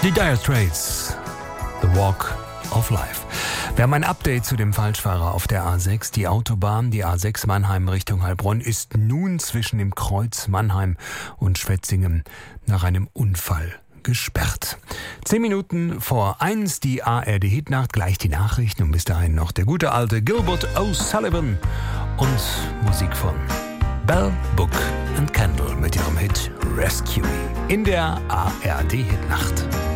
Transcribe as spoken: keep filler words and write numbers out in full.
Die Dire Straits, The Walk of Life. Wir haben ein Update zu dem Falschfahrer auf der A sechs. Die Autobahn, die A sechs Mannheim Richtung Heilbronn, ist nun zwischen dem Kreuz Mannheim und Schwetzingen nach einem Unfall gesperrt. Zehn Minuten vor eins, die A R D-Hitnacht, gleich die Nachrichten und bis dahin noch der gute alte Gilbert O'Sullivan und Musik von Bell, Book and Candle mit ihrem Hit Rescue in der A R D-Hitnacht.